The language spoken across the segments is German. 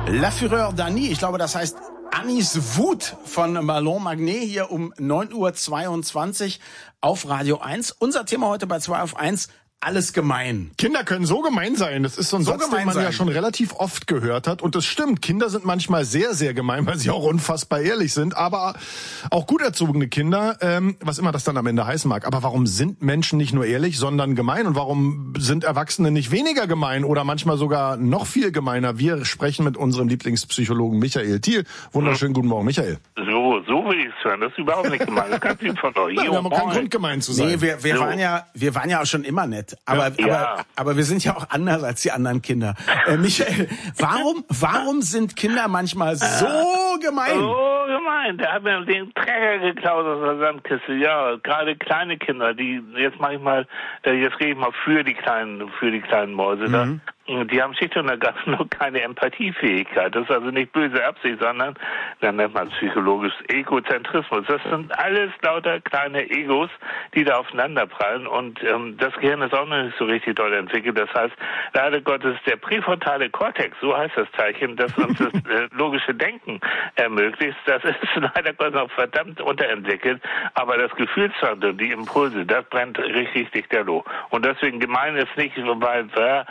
La Fureur d'Annie, ich glaube, das heißt Annies Wut von Ballon Magnet hier um 9:22 Uhr auf Radio 1. Unser Thema heute bei 2 auf 1. Alles gemein. Kinder können so gemein sein. Das ist so ein Satz, den man ja schon relativ oft gehört hat. Und das stimmt. Kinder sind manchmal sehr, sehr gemein, weil sie auch unfassbar ehrlich sind. Aber auch gut erzogene Kinder, was immer das dann am Ende heißen mag. Aber warum sind Menschen nicht nur ehrlich, sondern gemein? Und warum sind Erwachsene nicht weniger gemein oder manchmal sogar noch viel gemeiner? Wir sprechen mit unserem Lieblingspsychologen Michael Thiel. Wunderschönen guten Morgen, Michael. So will ich es hören. Das ist überhaupt nicht gemein. Das kann ich von euch. Wir haben keinen Grund, gemein zu sein. Nee, wir waren ja auch schon immer nett. Aber wir sind ja auch anders als die anderen Kinder. Michael, warum sind Kinder manchmal so gemein? So gemein. Der hat mir den Träger geklaut aus der Sandkiste. Ja, gerade kleine Kinder, jetzt rede ich mal für die kleinen Mäuse da. Die haben schlicht und ergreifend noch keine Empathiefähigkeit. Das ist also nicht böse Absicht, sondern, dann nennt man psychologisch Egozentrismus. Das sind alles lauter kleine Egos, die da aufeinander prallen und das Gehirn ist auch noch nicht so richtig doll entwickelt. Das heißt, leider Gottes, der präfrontale Kortex, so heißt das Teilchen, das uns das logische Denken ermöglicht, das ist leider Gottes noch verdammt unterentwickelt, aber das Gefühlszentrum, die Impulse, das brennt richtig lichterloh. Und deswegen gemein ist nicht, weil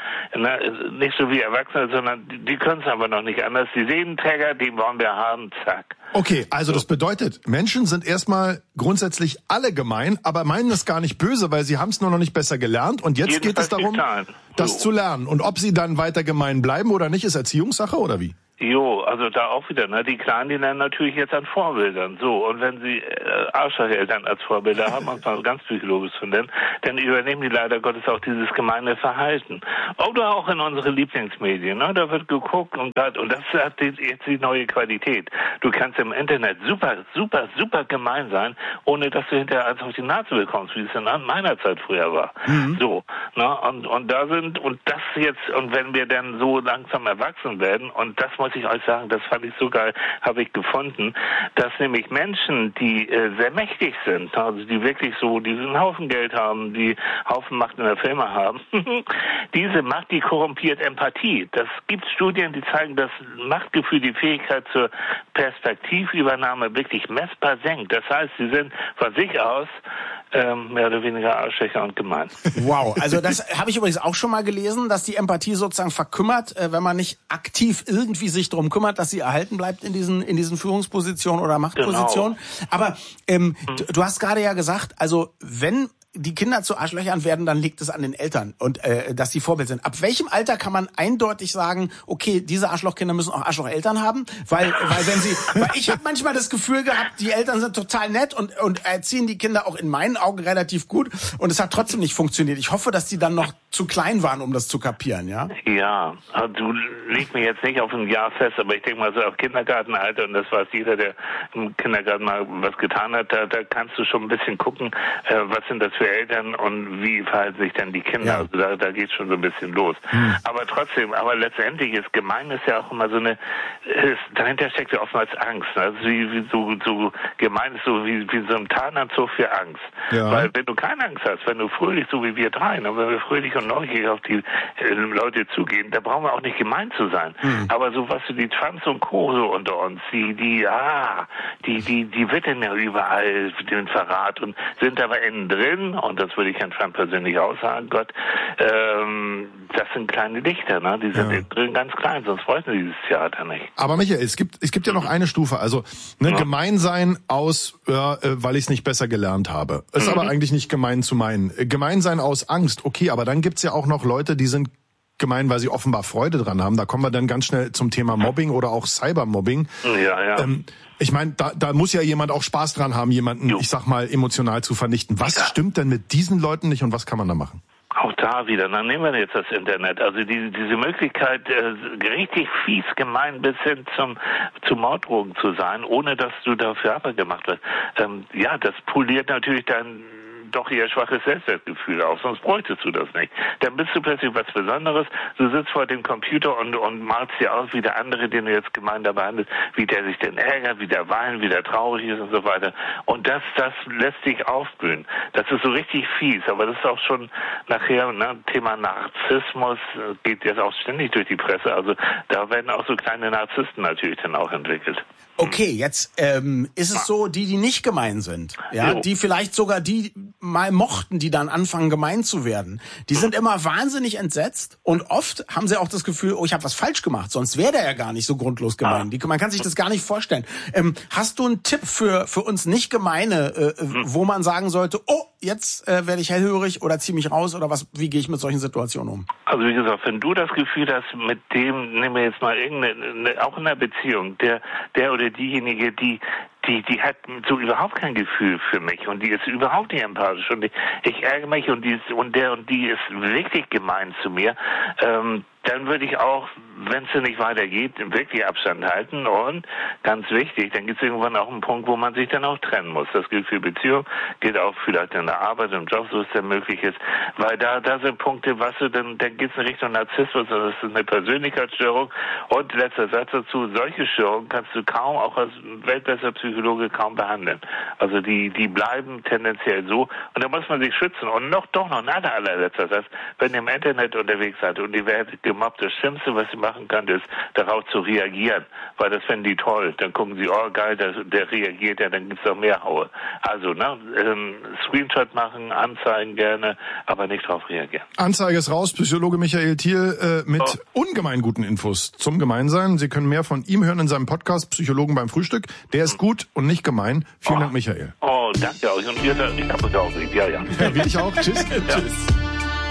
nicht so wie Erwachsene, sondern die können es aber noch nicht anders. Die Sehnenträger, die wollen wir haben, zack. Okay, also das bedeutet, Menschen sind erstmal grundsätzlich alle gemein, aber meinen es gar nicht böse, weil sie haben es nur noch nicht besser gelernt. Und jetzt geht es darum, das zu lernen. Und ob sie dann weiter gemein bleiben oder nicht, ist Erziehungssache oder wie? Jo, also da auch wieder, die Kleinen, die lernen natürlich jetzt an Vorbildern, so. Und wenn sie Arschlocheltern als Vorbilder haben, um es mal ganz psychologisch zu nennen, dann übernehmen die leider Gottes auch dieses gemeine Verhalten. Oder auch in unsere Lieblingsmedien, da wird geguckt und das hat jetzt die neue Qualität. Du kannst im Internet super gemein sein, ohne dass du hinterher eins auf die Nase bekommst, wie es in meiner Zeit früher war. So, und wenn wir dann so langsam erwachsen werden, und das muss ich euch sagen, das fand ich so geil, habe ich gefunden, dass nämlich Menschen, die sehr mächtig sind, also die wirklich so diesen Haufen Geld haben, die Haufen Macht in der Firma haben, diese Macht, die korrumpiert Empathie. Das gibt Studien, die zeigen, dass Machtgefühl die Fähigkeit zur Perspektivübernahme wirklich messbar senkt. Das heißt, sie sind von sich aus mehr oder weniger Arschlöcher und gemein. Wow, also das habe ich übrigens auch schon mal gelesen, dass die Empathie sozusagen verkümmert, wenn man nicht aktiv irgendwie sich darum kümmert, dass sie erhalten bleibt in diesen Führungspositionen oder Machtpositionen. Genau. Aber du hast gerade ja gesagt, also wenn die Kinder zu Arschlöchern werden, dann liegt es an den Eltern und dass die Vorbild sind. Ab welchem Alter kann man eindeutig sagen, okay, diese Arschlochkinder müssen auch Arschlocheltern haben? Weil ich habe manchmal das Gefühl gehabt, die Eltern sind total nett und erziehen die Kinder auch in meinen Augen relativ gut und es hat trotzdem nicht funktioniert. Ich hoffe, dass die dann noch zu klein waren, um das zu kapieren, ja? Ja, du legst mich jetzt nicht auf ein Jahr fest, aber ich denke mal so auf Kindergartenalter, und das weiß jeder, der im Kindergarten mal was getan hat, da kannst du schon ein bisschen gucken, was sind das für Eltern und wie verhalten sich denn die Kinder. Ja. Also da geht schon so ein bisschen los. Aber trotzdem, letztendlich ist gemein ist ja auch immer so dahinter steckt ja oftmals Angst. Also wie so gemein ist so wie so ein Tarnanzug für Angst. Ja. Weil wenn du keine Angst hast, wenn du fröhlich, so wie wir drei, wenn wir fröhlich und neugierig auf die Leute zugehen, da brauchen wir auch nicht gemein zu sein. Aber so was die Trumps und Co. so unter uns, die wittern ja überall den Verrat und sind aber innen drin, und das würde ich Herrn Trump persönlich auch sagen, Gott, das sind kleine Lichter, die sind innen drin ganz klein, sonst wollten sie dieses Theater nicht. Aber Michael, es gibt ja noch eine Stufe, also gemein sein aus, weil ich es nicht besser gelernt habe. Ist aber eigentlich nicht gemein zu meinen. Gemein sein aus Angst, okay, aber dann gibt's ja auch noch Leute, die sind gemein, weil sie offenbar Freude dran haben. Da kommen wir dann ganz schnell zum Thema Mobbing oder auch Cybermobbing. Ja. Ich meine, da muss ja jemand auch Spaß dran haben, jemanden, ich sag mal, emotional zu vernichten. Was stimmt denn mit diesen Leuten nicht und was kann man da machen? Auch da wieder, dann nehmen wir jetzt das Internet. Also diese Möglichkeit, richtig fies, gemein bis hin zu Morddrogen zu sein, ohne dass du dafür Arbeit gemacht wirst. Das poliert natürlich doch eher schwaches Selbstwertgefühl auf, sonst bräuchtest du das nicht. Dann bist du plötzlich was Besonderes, du sitzt vor dem Computer und malst dir aus, wie der andere, den du jetzt gemein da behandelst, wie der sich denn ärgert, wie der weint, wie der traurig ist und so weiter. Und das lässt dich aufblühen. Das ist so richtig fies, aber das ist auch schon nachher, ne, Thema Narzissmus geht jetzt auch ständig durch die Presse, also da werden auch so kleine Narzissten natürlich dann auch entwickelt. Okay, jetzt ist es so, die nicht gemein sind, ja, die vielleicht sogar die mal mochten, die dann anfangen gemein zu werden, die sind immer wahnsinnig entsetzt und oft haben sie auch das Gefühl, oh, ich habe was falsch gemacht, sonst wäre der ja gar nicht so grundlos gemein. Man kann sich das gar nicht vorstellen. Hast du einen Tipp für uns nicht Gemeine, wo man sagen sollte, oh, jetzt werde ich hellhörig oder zieh mich raus oder was? Wie gehe ich mit solchen Situationen um? Also wie gesagt, wenn du das Gefühl hast, mit dem, nehmen wir jetzt mal auch in einer Beziehung, der oder diejenige, die hat so überhaupt kein Gefühl für mich und die ist überhaupt nicht empathisch und ich ärgere mich und die ist wirklich gemein zu mir, dann würde ich auch, wenn es nicht weitergeht, wirklich Abstand halten und ganz wichtig, dann gibt es irgendwann auch einen Punkt, wo man sich dann auch trennen muss. Das gilt für Beziehung, gilt auch vielleicht in der Arbeit, im Job, so es denn möglich ist, weil da sind Punkte, was du dann geht es in Richtung Narzissmus, also das ist eine Persönlichkeitsstörung und letzter Satz dazu, solche Störungen kannst du kaum, auch als weltbester Psychologe kaum behandeln. Also die bleiben tendenziell so und da muss man sich schützen und noch ein allerletzter Satz, wenn ihr im Internet unterwegs seid und ihr werdet gemobbt, das Schlimmste, was sie machen kann, ist darauf zu reagieren, weil das fänden die toll. Dann gucken sie, oh geil, der reagiert ja, dann gibt's doch mehr Haue. Also, Screenshot machen, anzeigen gerne, aber nicht darauf reagieren. Anzeige ist raus, Psychologe Michael Thiel mit ungemein guten Infos zum Gemeinsein. Sie können mehr von ihm hören in seinem Podcast Psychologen beim Frühstück. Der ist gut und nicht gemein. Vielen Dank, Michael. Oh, danke euch. Und ihr, ich hab euch auch lieb. Ja. Ja, wir dich auch. Tschüss. Tschüss.